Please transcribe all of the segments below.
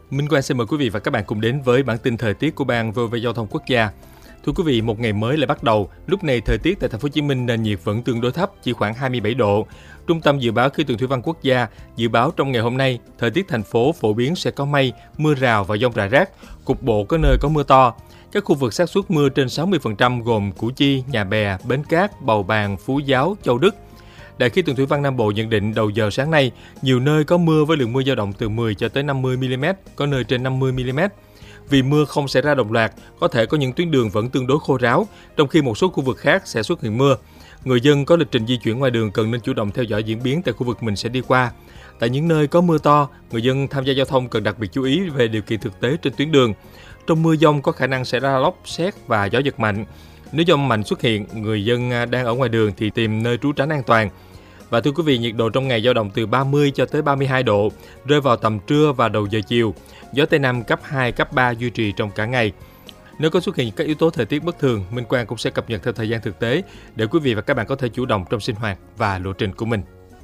Minh Quang xin mời quý vị và các bạn cùng đến với bản tin thời tiết của Ban VOV Giao thông Quốc gia. Thưa quý vị, một ngày mới lại bắt đầu. Lúc này thời tiết tại thành phố Hồ Chí Minh nền nhiệt vẫn tương đối thấp, chỉ khoảng 27 độ. Trung tâm dự báo khí tượng thủy văn quốc gia dự báo trong ngày hôm nay, thời tiết thành phố phổ biến sẽ có mây, mưa rào và dông rải rác, cục bộ có nơi có mưa to. Các khu vực xác suất mưa trên 60% gồm Củ Chi, Nhà Bè, Bến Cát, Bầu Bàng, Phú Giáo, Châu Đức. Đài khí tượng thủy văn Nam Bộ nhận định đầu giờ sáng nay, nhiều nơi có mưa với lượng mưa dao động từ 10 cho tới 50 mm, có nơi trên 50 mm. Vì mưa không xảy ra đồng loạt, có thể có những tuyến đường vẫn tương đối khô ráo, trong khi một số khu vực khác sẽ xuất hiện mưa. Người dân có lịch trình di chuyển ngoài đường cần nên chủ động theo dõi diễn biến tại khu vực mình sẽ đi qua. Tại những nơi có mưa to, người dân tham gia giao thông cần đặc biệt chú ý về điều kiện thực tế trên tuyến đường. Trong mưa dông có khả năng xảy ra lốc, sét và gió giật mạnh. Nếu dông mạnh xuất hiện, người dân đang ở ngoài đường thì tìm nơi trú tránh an toàn. Và thưa quý vị, nhiệt độ trong ngày dao động từ 30 cho tới 32 độ, rơi vào tầm trưa và đầu giờ chiều. Gió Tây Nam cấp 2, cấp 3 duy trì trong cả ngày. Nếu có xuất hiện các yếu tố thời tiết bất thường, Minh Quang cũng sẽ cập nhật theo thời gian thực tế để quý vị và các bạn có thể chủ động trong sinh hoạt và lộ trình của mình.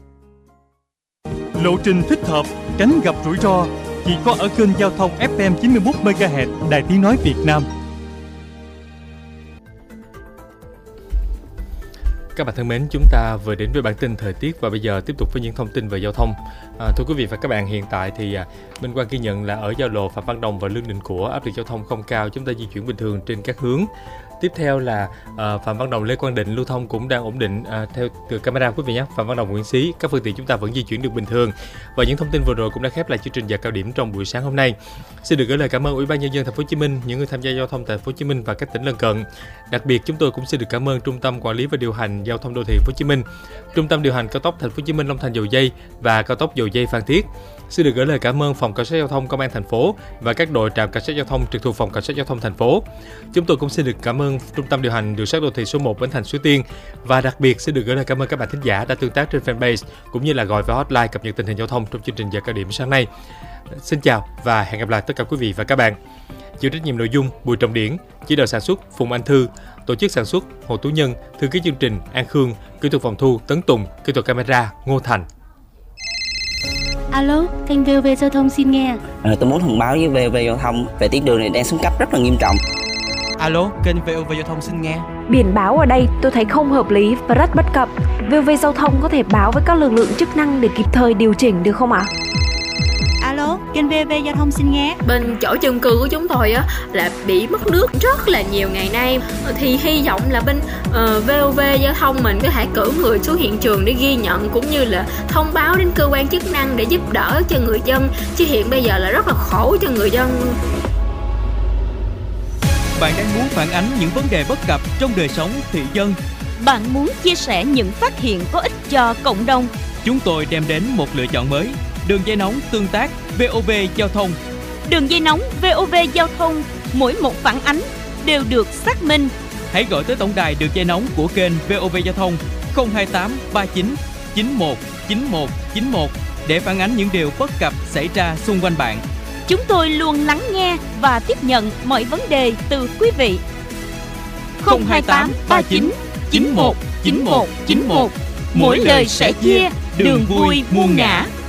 Lộ trình thích hợp, tránh gặp rủi ro chỉ có ở kênh giao thông FM 91 MHz Đài Tiếng nói Việt Nam. Các bạn thân mến, chúng ta vừa đến với bản tin thời tiết và bây giờ tiếp tục với những thông tin về giao thông. Thưa quý vị và các bạn, hiện tại thì Minh Quang ghi nhận là ở giao lộ Phạm Văn Đồng và Lương Định Của áp lực giao thông không cao, chúng ta di chuyển bình thường trên các hướng. Tiếp theo là Phạm Văn Đồng Lê Quang Định lưu thông cũng đang ổn định theo từ camera quý vị nhé. Phạm Văn Đồng Nguyễn Xí, các phương tiện chúng ta vẫn di chuyển được bình thường. Và những thông tin vừa rồi cũng đã khép lại chương trình giờ cao điểm trong buổi sáng hôm nay. Xin được gửi lời cảm ơn Ủy ban nhân dân thành phố Hồ Chí Minh, những người tham gia giao thông tại thành phố Hồ Chí Minh và các tỉnh lân cận. Đặc biệt chúng tôi cũng xin được cảm ơn Trung tâm Quản lý và Điều hành Giao thông Đô thị Thành phố Hồ Chí Minh, Trung tâm điều hành cao tốc Thành phố Hồ Chí Minh Long Thành Dầu Giây và cao tốc Dầu Giây Phan Thiết. Xin được gửi lời cảm ơn Phòng Cảnh sát Giao thông Công an thành phố và các đội trạm cảnh sát giao thông trực thuộc Phòng Cảnh sát Giao thông thành phố. Chúng tôi cũng xin được cảm ơn Trung tâm điều hành đường sắt đô thị số 1 Bến Thành Suối Tiên và đặc biệt xin được gửi lời cảm ơn các bạn thính giả đã tương tác trên fanpage cũng như là gọi vào hotline cập nhật tình hình giao thông trong chương trình giờ cao điểm sáng nay. Xin chào và hẹn gặp lại tất cả quý vị và các bạn. Chịu trách nhiệm nội dung Bùi Trọng Điển, chỉ đạo sản xuất Phùng Anh Thư, tổ chức sản xuất Hồ Tú Nhân, thư ký chương trình An Khương, kỹ thuật phòng thu Tấn Tùng, kỹ thuật camera Ngô Thành. Alo, kênh VOV Giao thông xin nghe. Tôi muốn thông báo với VOV Giao thông về tuyến đường này đang xuống cấp rất là nghiêm trọng. Alo, kênh VOV Giao thông xin nghe. Biển báo ở đây tôi thấy không hợp lý và rất bất cập. VOV Giao thông có thể báo với các lực lượng chức năng để kịp thời điều chỉnh được không ạ? Alo, kênh VOV Giao thông xin nghe. Bên chỗ chung cư của chúng tôi á là bị mất nước rất là nhiều ngày nay. Thì hy vọng là bên VOV Giao thông mình có thể cử người xuống hiện trường để ghi nhận cũng như là thông báo đến cơ quan chức năng để giúp đỡ cho người dân. Chứ hiện bây giờ là rất là khổ cho người dân. Bạn đang muốn phản ánh những vấn đề bất cập trong đời sống thị dân. Bạn muốn chia sẻ những phát hiện có ích cho cộng đồng. Chúng tôi đem đến một lựa chọn mới. Đường dây nóng tương tác VOV Giao thông. Đường dây nóng VOV Giao thông, mỗi một phản ánh đều được xác minh. Hãy gọi tới tổng đài đường dây nóng của kênh VOV Giao thông 028 39 91 91 91 để phản ánh những điều bất cập xảy ra xung quanh bạn. Chúng tôi luôn lắng nghe và tiếp nhận mọi vấn đề từ quý vị. 028 39 91 91 91. Mỗi lời sẻ chia, đường vui muôn ngã.